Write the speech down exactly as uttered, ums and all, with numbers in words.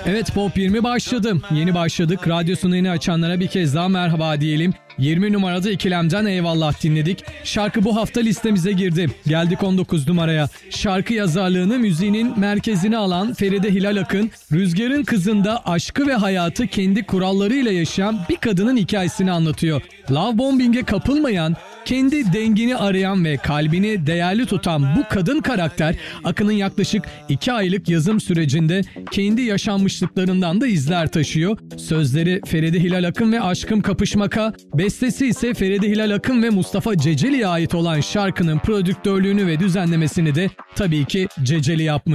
Evet, Pop yirmi başladı. Yeni başladık. Radyosunu yeni açanlara bir kez daha merhaba diyelim. yirmi numarada İkilem'den Eyvallah dinledik. Şarkı bu hafta listemize girdi. Geldik on dokuz numaraya. Şarkı yazarlığını müziğinin merkezine alan Feride Hilal Akın, Rüzgar'ın Kızı'nda aşkı ve hayatı kendi kurallarıyla yaşayan bir kadının hikayesini anlatıyor. Love bombing'e kapılmayan, kendi dengini arayan ve kalbini değerli tutan bu kadın karakter, Akın'ın yaklaşık iki aylık yazım sürecinde kendi yaşanmışlıklarından da izler taşıyor. Sözleri Feride Hilal Akın ve Aşkım Kapışmaka, bestesi ise Feride Hilal Akın ve Mustafa Ceceli'ye ait olan şarkının prodüktörlüğünü ve düzenlemesini de tabii ki Ceceli yapmış.